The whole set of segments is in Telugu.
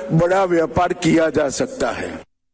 बड़ा व्यापार किया जा सकता है।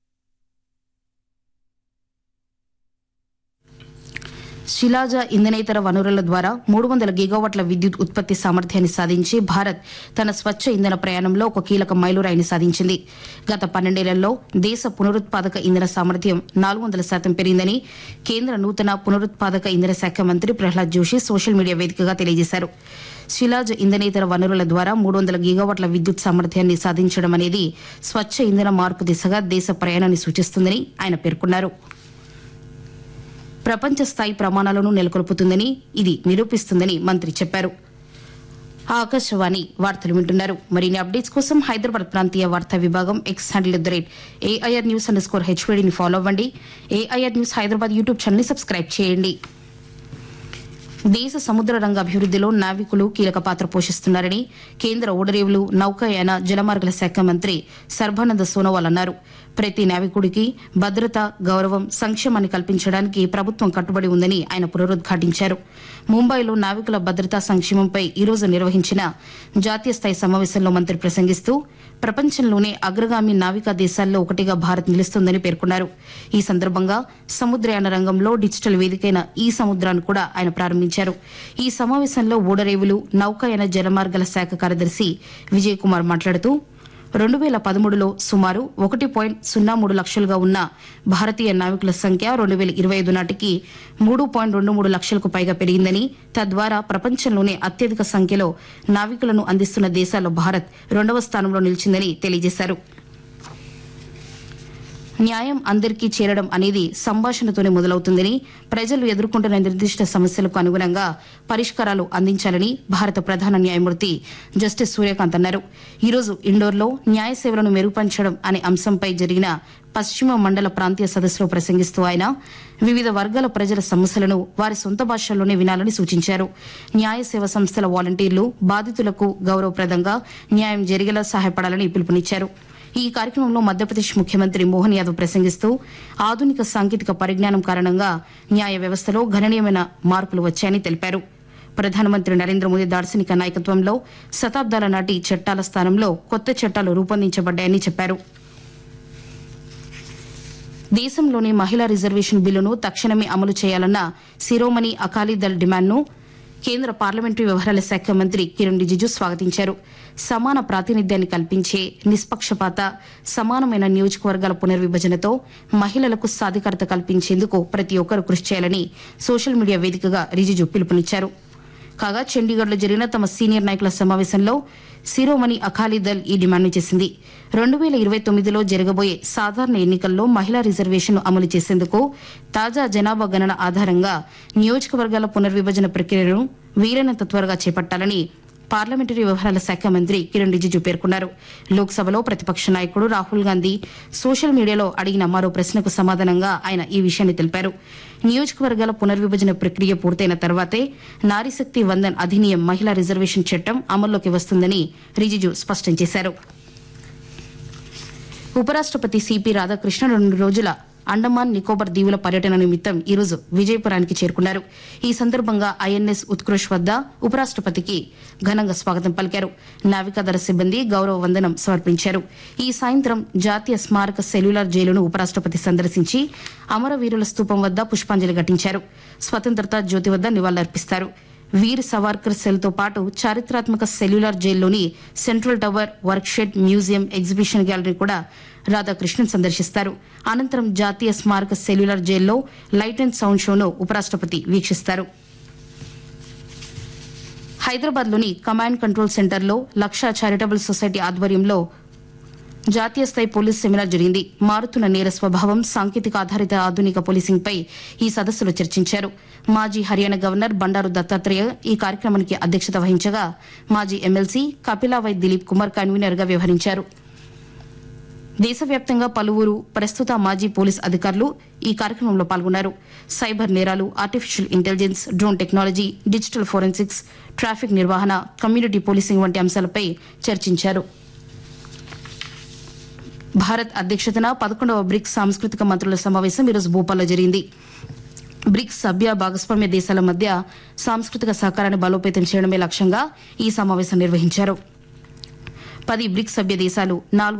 శిలాజ ఇంధనేతర వనరుల ద్వారా 300 గిగావాట్ల విద్యుత్ ఉత్పత్తి సామర్థ్యాన్ని సాధించి భారత్ తన స్వచ్ఛ ఇంధన ప్రయాణంలో ఒక కీలక మైలురాయిని సాధించింది. గత 12 ఏళ్లలో దేశ పునరుత్పాదక ఇంధన సామర్థ్యం 400% పెరిగిందని కేంద్ర నూతన పునరుత్పాదక ఇంధన శాఖ మంత్రి ప్రహ్లాద్ జోషి సోషల్ మీడియా వేదికగా తెలియజేశారు. శిలాజ ఇంధనేతర వనరుల ద్వారా 300 గిగావాట్ల విద్యుత్ సామర్థ్యాన్ని సాధించడం అనేది స్వచ్ఛ ఇంధన మార్పు దిశగా దేశ ప్రయాణాన్ని సూచిస్తుందని ఆయన పేర్కొన్నారు. ప్రపంచ స్థాయి ప్రమాణాలను నెలకొల్పుతుందని ఇది నిరూపిస్తుందని మంత్రి చెప్పారు. ఆకాశవాణి వార్తలు వింటున్నారు. మరిన్ని అప్డేట్స్ కోసం హైదరాబాద్ ప్రాంతీయ వార్తా విభాగం ఎక్స్ హ్యాండిల్ @AIR News_HVDని ఫాలో అవ్వండి. AIR news Hyderabad YouTube channel ని సబ్స్క్రైబ్ చేయండి. దేశ సముద్ర రంగ అభివృద్దిలో నావికులు కీలక పాత్ర పోషిస్తున్నారని కేంద్ర ఓడరేవులు నౌకాయాన జలమార్గాల శాఖ మంత్రి సర్బానంద సోనోవాల్ అన్నారు. ప్రతి నావికుడికి భద్రత, గౌరవం, సంక్షేమాన్ని కల్పించడానికి ప్రభుత్వం కట్టుబడి ఉందని ఆయన పునరుద్ఘాటించారు. ముంబైలో నావికుల భద్రతా సంక్షేమంపై ఈరోజు నిర్వహించిన జాతీయ స్థాయి సమావేశంలో మంత్రి ప్రసంగిస్తూ ప్రపంచంలోనే అగ్రగామి నావికా దేశాల్లో ఒకటిగా భారత్ నిలుస్తోందని పేర్కొన్నారు. ఈ సందర్భంగా సముద్రయాన రంగంలో డిజిటల్ వేదికైన ఈ సముద్రాన్ని కూడా ఆయన ప్రారంభించారు. ఈ సమావేశంలో ఓడరేవులు నౌకాయాన జలమార్గాల శాఖ కార్యదర్శి విజయ్ కుమార్ మాట్లాడుతూ 2013లో సుమారు 1.03 లక్షలుగా ఉన్న భారతీయ నావికుల సంఖ్య 2025 నాటికి 3.23 లక్షలకు పైగా పెరిగిందని, తద్వారా ప్రపంచంలోనే అత్యధిక సంఖ్యలో నావికులను అందిస్తున్న దేశాల్లో భారత్ 2వ స్థానంలో నిలిచిందని తెలియజేశారు. న్యాయం అందరికీ చేరడం అనేది సంభాషణతోనే మొదలవుతుందని, ప్రజలు ఎదుర్కొంటున్న నిర్దిష్ట సమస్యలకు అనుగుణంగా పరిష్కారాలు అందించాలని భారత ప్రధాన న్యాయమూర్తి జస్టిస్ సూర్యకాంత్ అన్నారు. ఈరోజు ఇండోర్లో న్యాయ సేవలను మెరుగుపరచడం అనే అంశంపై జరిగిన పశ్చిమ మండల ప్రాంతీయ సదస్సులో ప్రసంగిస్తూ ఆయన వివిధ వర్గాల ప్రజల సమస్యలను వారి సొంత భాషల్లోనే వినాలని సూచించారు. న్యాయ సేవ సంస్థల వాలంటీర్లు బాధితులకు గౌరవప్రదంగా న్యాయం జరిగేలా సహాయపడాలని పిలుపునిచ్చారు. ఈ కార్యక్రమంలో మధ్యప్రదేశ్ ముఖ్యమంత్రి మోహన్ యాదవ్ ప్రసంగిస్తూ ఆధునిక సాంకేతిక పరిజ్ఞానం కారణంగా న్యాయ వ్యవస్థలో గణనీయమైన మార్పులు వచ్చాయని తెలిపారు. ప్రధానమంత్రి నరేంద్ర మోదీ దార్శనిక నాయకత్వంలో శతాబ్దాల నాటి చట్టాల స్థానంలో కొత్త చట్టాలు రూపొందించబడ్డాయని చెప్పారు. దేశంలోని మహిళా రిజర్వేషన్ బిల్లును తక్షణమే అమలు చేయాలన్న శిరోమణి అకాలీదళ్ డిమాండ్ను కేంద్ర పార్లమెంటరీ వ్యవహారాల శాఖ మంత్రి కిరణ్ రిజిజు స్వాగతించారు. సమాన ప్రాతినిధ్యాన్ని కల్పించే నిష్పక్షపాత సమానమైన నియోజకవర్గాల పునర్విభజనతో మహిళలకు సాధికారత కల్పించేందుకు ప్రతి ఒక్కరూ కృషి చేయాలని సోషల్ మీడియా వేదికగా రిజిజు పిలుపునిచ్చారు. కాగా చండీగఢ్లో జరిగిన తమ సీనియర్ నాయకుల సమావేశంలో శిరోమణి అకాలీదళ్ ఈ డిమాండ్ చేసింది. 2029లో జరగబోయే సాధారణ ఎన్నికల్లో మహిళా రిజర్వేషన్ అమలు చేసేందుకు తాజా జనాభా గణన ఆధారంగా నియోజకవర్గాల పునర్విభజన ప్రక్రియను వీలైనంత త్వరగా చేపట్టాలని పార్లమెంటరీ వ్యవహారాల శాఖ మంత్రి కిరణ్ రిజిజు పేర్కొన్నారు. లోక్సభలో ప్రతిపక్ష నాయకుడు రాహుల్ గాంధీ సోషల్ మీడియాలో అడిగిన మరో ప్రశ్నకు సమాధానంగా ఆయన ఈ విషయాన్ని తెలిపారు. నియోజకవర్గాల పునర్విభజన ప్రక్రియ పూర్తయిన తర్వాతే నారీశక్తి వందన్ అధినియం మహిళా రిజర్వేషన్ చట్టం అమల్లోకి వస్తుందని రిజిజు స్పష్టం చేశారు. ఉపరాష్టపతి సిపి రాధాకృష్ణన్ 2 రోజుల అండమాన్ నికోబార్ దీవుల పర్యటన నిమిత్తం ఈరోజు విజయపురానికి చేరుకున్నారు. ఈ సందర్భంగా ఐఎన్ఎస్ ఉత్కృష్ వద్ద ఉపరాష్టపతికి ఘనంగా స్వాగతం పలికారు. నావికాదళ సిబ్బంది గౌరవ వందనం సమర్పించారు. ఈ సాయంత్రం జాతీయ స్మారక సెల్యులార్ జైలును ఉపరాష్టపతి సందర్శించి అమరవీరుల స్తూపం వద్ద పుష్పాంజలి ఘటించారు. స్వతంత్రత జ్యోతి వద్ద నివాళులర్పిస్తారు. వీర్ సవార్కర్ సెల్తో పాటు చారిత్రాత్మక cellular జైల్లోని central tower, work shed, museum, exhibition gallery కూడా రాధాకృష్ణన్ సందర్శిస్తారు. అనంతరం జాతీయ స్మారక సెల్యులార్ జైల్లో లైట్ అండ్ సౌండ్ షోను ఉపరాష్టపతి వీక్షిస్తారు. హైదరాబాద్లోని కమాండ్ కంట్రోల్ సెంటర్లో లక్ష చారిటబుల్ సొసైటీ ఆధ్వర్యంలో జాతీయ స్థాయి పోలీస్ సెమినార్ జరిగింది. మారుతున్న నేర స్వభావం, సాంకేతిక ఆధారిత ఆధునిక పోలీసింగ్ పై ఈ సదస్సులో చర్చించారు. మాజీ హర్యానా గవర్నర్ బండారు దత్తాత్రేయ ఈ కార్యక్రమానికి అధ్యక్షత వహించగా మాజీ ఎమ్మెల్సీ కపిలావై దిలీప్ కుమార్ కన్వీనర్ గా వ్యవహరించారు. దేశవ్యాప్తంగా పలువురు ప్రస్తుత మాజీ పోలీస్ అధికారులు ఈ కార్యక్రమంలో పాల్గొన్నారు. సైబర్ నేరాలు, artificial intelligence, drone technology, digital forensics, traffic నిర్వహణ, కమ్యూనిటీ పోలీసింగ్ వంటి అంశాలపై చర్చించారు. భారత్ అధ్యక్షతన 11వ బ్రిక్స్ సాంస్కృతిక మంత్రుల సమావేశం ఈరోజు భోపాల్లో జరిగింది. బ్రిక్స్ సభ్య భాగస్వామ్య దేశాల మధ్య సాంస్కృతిక సహకారాన్ని బలోపేతం చేయడమే లక్ష్యంగా ఈ సమావేశం నిర్వహించారు. 10 బ్రిక్స్ సభ్య దేశాలు 4